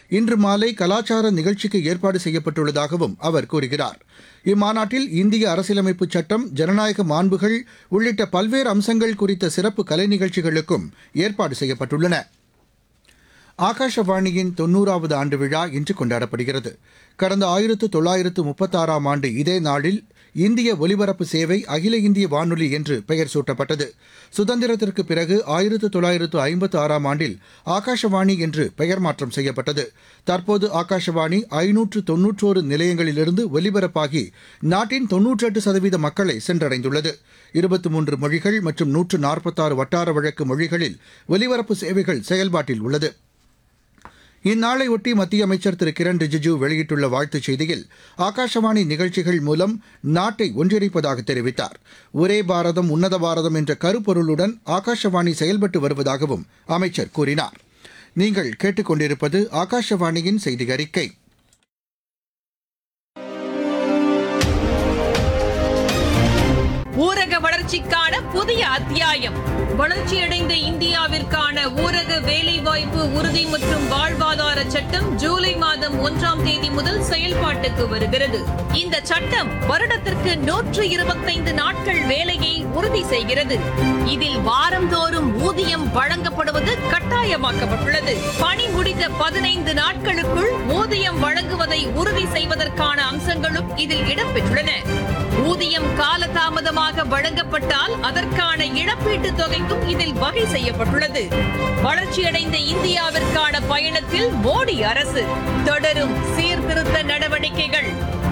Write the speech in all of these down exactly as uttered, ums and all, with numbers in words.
இன்று மாலை கலாச்சார நிகழ்ச்சிக்கு ஏற்பாடு செய்யப்பட்டுள்ளதாகவும் அவர் கூறுகிறார். இம்மாநாட்டில் இந்திய அரசியலமைப்பு சட்டம், ஜனநாயக மாண்புகள் உள்ளிட்ட பல்வேறு அம்சங்கள் குறித்த சிறப்பு கலை நிகழ்ச்சிகளுக்கும் ஏற்பாடு செய்யப்பட்டுள்ளன. ஆகாஷவாணியின் தொன்னூறாவது ஆண்டு விழா இன்று கொண்டாடப்படுகிறது. கடந்த ஆயிரத்து தொள்ளாயிரத்து முப்பத்தாறாம் ஆண்டு இதே நாளில் இந்திய ஒலிபரப்பு சேவை அகில இந்திய வானொலி என்று பெயர் சூட்டப்பட்டது. சுதந்திரத்திற்கு பிறகு ஆயிரத்து தொள்ளாயிரத்து ஐம்பத்து ஆறாம் ஆண்டில் ஆகாஷவாணி என்று பெயர் மாற்றம் செய்யப்பட்டது. தற்போது ஆகாஷவாணி ஐநூற்று தொன்னூற்றோரு நிலையங்களிலிருந்து ஒலிபரப்பாகி நாட்டின் தொன்னூற்றெட்டு சதவீத மக்களை சென்றடைந்துள்ளது. இருபத்தி மூன்று மொழிகள் மற்றும் நூற்று நாற்பத்தாறு வட்டார வழக்கு மொழிகளில் ஒலிபரப்பு சேவைகள் செயல்பாட்டில் உள்ளது. இந்நாளையொட்டி மத்திய அமைச்சர் திரு கிரண் ரிஜிஜூ வெளியிட்டுள்ள வாழ்த்துச் செய்தியில் ஆகாஷவாணி நிகழ்ச்சிகள் மூலம் நாட்டை ஒன்றிணைப்பதாக தெரிவித்தார். ஒரே பாரதம் உன்னத பாரதம் என்ற கருப்பொருளுடன் ஆகாஷவாணி செயல்பட்டு வருவதாகவும் அமைச்சர் கூறினார். நீங்கள் கேட்டுக்கொண்டிருப்பது ஆகாஷவாணியின் செய்தி அறிக்கை. ஊரக வளர்ச்சிக்கான புதிய அத்தியாயம். வளர்ச்சியடைந்த இந்தியாவிற்கான ஊரக வேலைவாய்ப்பு உறுதி மற்றும் வாழ்வாதார சட்டம் ஜூலை மாதம் ஒன்றாம் தேதி முதல் செயல்பாட்டுக்கு வருகிறது. இந்த சட்டம் வருடத்திற்கு நூற்று இருபத்தைந்து நாட்கள் வேலையை உறுதி செய்கிறது. இதில் வாரந்தோறும் ஊதியம் வழங்கப்படுவது கட்டாயமாக்கப்பட்டுள்ளது. பணி முடிந்த பதினைந்து நாட்களுக்குள் ஊதியம் வழங்குவதை உறுதி செய்வதற்கான அம்சங்களும் இதில் இடம்பெற்றுள்ளன. ஊதியம் காலதாமதமாக வழங்கப்பட்டால் அதற்கான இழப்பீட்டுத் தொகைக்கும் இதில் வகை செய்யப்பட்டுள்ளது. வளர்ச்சியடைந்த இந்தியாவிற்கான பயணத்தில் மோடி அரசு தொடரும் சீர்திருத்த நடவடிக்கைகள்.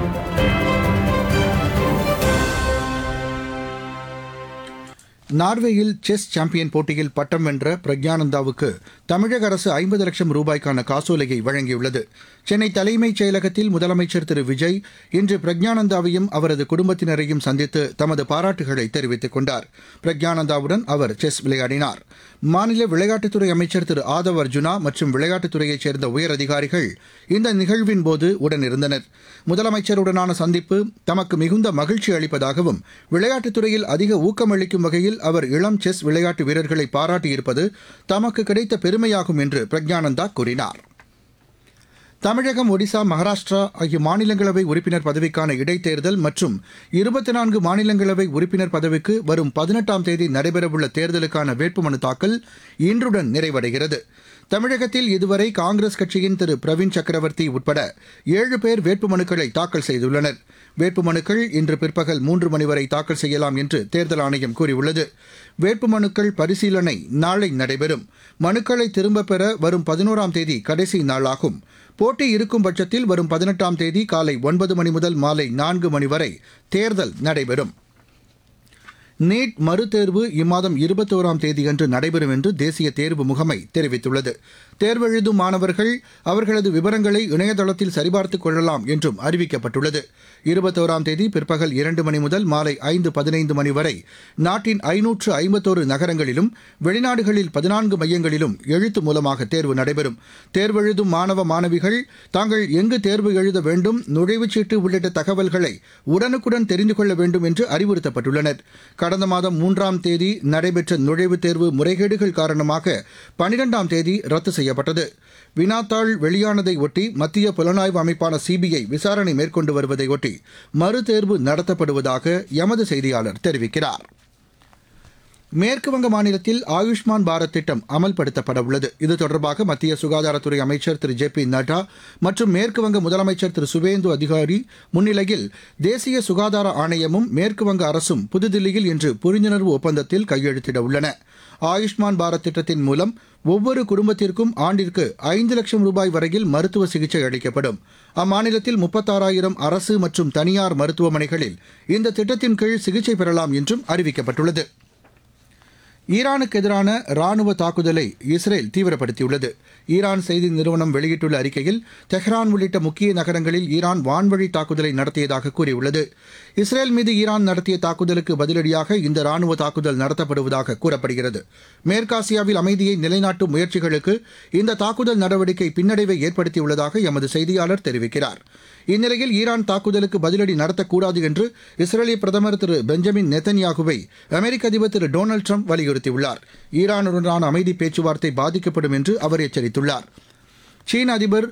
நார்வேயில் செஸ் சாம்பியன் போட்டியில் பட்டம் வென்ற பிரக்ஞானந்தாவுக்கு தமிழக அரசு ஐம்பது லட்சம் ரூபாய்க்கான காசோலையை வழங்கியுள்ளது. சென்னை தலைமைச் செயலகத்தில் முதலமைச்சர் திரு விஜய் இன்று பிரக்ஞானந்தாவையும் அவரது குடும்பத்தினரையும் சந்தித்து தமது பாராட்டுகளை தெரிவித்துக் கொண்டார். பிரக்ஞானந்தாவுடன் அவர் செஸ் விளையாடினார். மாநில விளையாட்டுத்துறை அமைச்சர் திரு ஆதவ் அர்ஜுனா மற்றும் விளையாட்டுத்துறையைச் சேர்ந்த உயரதிகாரிகள் இந்த நிகழ்வின்போது உடனிருந்தனர். முதலமைச்சருடனான சந்திப்பு தமக்கு மிகுந்த மகிழ்ச்சி அளிப்பதாகவும் விளையாட்டுத்துறையில் அதிக ஊக்கமளிக்கும் வகையில் அவர் இளம் செஸ் விளையாட்டு வீரர்களை பாராட்டியிருப்பது தமக்கு கிடைத்த பெருமையாகும் என்று பிரக்ஞானந்தா கூறினார். தமிழகம், ஒடிசா, மகாராஷ்டிரா ஆகிய மாநிலங்களவை உறுப்பினர் பதவிக்கான இடைத்தேர்தல் மற்றும் இருபத்தி நான்கு மாநிலங்களவை உறுப்பினர் பதவிக்கு வரும் பதினெட்டாம் தேதி நடைபெறவுள்ள தேர்தலுக்கான வேட்புமனு தாக்கல் இன்றுடன் நிறைவடைகிறது. தமிழகத்தில் இதுவரை காங்கிரஸ் கட்சியின் திரு பிரவீன் சக்கரவர்த்தி உட்பட ஏழு பேர் வேட்புமனுக்களை தாக்கல் செய்துள்ளனர். வேட்புமனுக்கள் இன்று பிற்பகல் மூன்று மணி வரை தாக்கல் செய்யலாம் என்று தேர்தல் ஆணையம் கூறியுள்ளது. வேட்புமனுக்கள் பரிசீலனை நாளை நடைபெறும். மனுக்களை திரும்பப் பெற வரும் பதினோராம் தேதி கடைசி நாளாகும். போட்டி இருக்கும் பட்சத்தில் வரும் பதினெட்டாம் தேதி காலை ஒன்பது மணி முதல் மாலை நான்கு மணி வரை தேர்தல் நடைபெறும். நீட் மறுதேர்வு இம்மாதம் இருபத்தோராம் தேதியன்று நடைபெறும் என்று தேசிய தேர்வு முகமை தெரிவித்துள்ளது. தேர்வெழுதும் மாணவர்கள் அவர்களது விவரங்களை இணையதளத்தில் சரிபார்த்துக் கொள்ளலாம் என்றும் அறிவிக்கப்பட்டுள்ளது. இருபத்தோராம் தேதி பிற்பகல் இரண்டு மணி முதல் மாலை ஐந்து பதினைந்து மணி வரை நாட்டின் ஐநூற்று ஐம்பத்தோரு நகரங்களிலும் வெளிநாடுகளில் பதினான்கு மையங்களிலும் எழுத்து மூலமாக தேர்வு நடைபெறும். தேர்வெழுதும் மாணவ மாணவிகள் தாங்கள் எங்கு தேர்வு எழுத வேண்டும், நுழைவுச்சீட்டு உள்ளிட்ட தகவல்களை உடனுக்குடன் தெரிந்து கொள்ள வேண்டும் என்று அறிவுறுத்தப்பட்டுள்ளனர். கடந்த மாதம் மூன்றாம் தேதி நடைபெற்ற நுழைவுத் தேர்வு முறைகேடுகள் காரணமாக பனிரெண்டாம் தேதி ரத்து செய்யப்பட்டது. வினாத்தாள் வெளியானதை ஒட்டி மத்திய புலனாய்வு அமைப்பான சிபிஐ விசாரணை மேற்கொண்டு வருவதையொட்டி மறுதேர்வு நடத்தப்படுவதாக எமது செய்தியாளர் தெரிவிக்கிறார். மேற்குவங்க மாநிலத்தில் ஆயுஷ்மான் பாரத் திட்டம் அமல்படுத்தப்பட உள்ளது. இது தொடர்பாக மத்திய சுகாதாரத்துறை அமைச்சர் திரு ஜே பி நட்டா மற்றும் மேற்குவங்க முதலமைச்சர் திரு சுவேந்து அதிகாரி முன்னிலையில் தேசிய சுகாதார ஆணையமும் மேற்குவங்க அரசும் புதுதில்லியில் இன்று புரிந்துணர்வு ஒப்பந்தத்தில் கையெழுத்திட உள்ளன. ஆயுஷ்மான் பாரத் திட்டத்தின் மூலம் ஒவ்வொரு குடும்பத்திற்கும் ஆண்டிற்கு ஐந்து லட்சம் ரூபாய் வரையில் மருத்துவ சிகிச்சை அளிக்கப்படும். அம்மாநிலத்தில் முப்பத்தாறாயிரம் அரசு மற்றும் தனியார் மருத்துவமனைகளில் இந்த திட்டத்தின் கீழ் சிகிச்சை பெறலாம் என்றும் அறிவிக்கப்பட்டுள்ளது. ஈரானுக்கு எதிரான ராணுவ தாக்குதலை இஸ்ரேல் தீவிரப்படுத்தியுள்ளது. ஈரான் செய்தி நிறுவனம் வெளியிட்டுள்ள அறிக்கையில் தெஹ்ரான் உள்ளிட்ட முக்கிய நகரங்களில் ஈரான் வான்வழி தாக்குதலை நடத்தியதாக கூறியுள்ளது. இஸ்ரேல் மீது ஈரான் நடத்திய தாக்குதலுக்கு பதிலடியாக இந்த ராணுவ தாக்குதல் நடத்தப்படுவதாக கூறப்படுகிறது. மேற்காசியாவில் அமைதியை நிலைநாட்டும் முயற்சிகளுக்கு இந்த தாக்குதல் நடவடிக்கை பின்னடைவை ஏற்படுத்தியுள்ளதாக எமது செய்தியாளர் தெரிவிக்கிறார். இந்நிலையில் ஈரான் தாக்குதலுக்கு பதிலடி நடத்தக்கூடாது என்று இஸ்ரேலிய பிரதமர் திரு பெஞ்சமின் நெத்தன்யாகுவை அமெரிக்க அதிபர் திரு டொனால்டு ட்ரம்ப் வலியுறுத்தியுள்ளார். ஈரானுடனான அமைதி பேச்சுவார்த்தை பாதிக்கப்படும் என்று அவர் எச்சரித்துள்ளார். சீன அதிபர்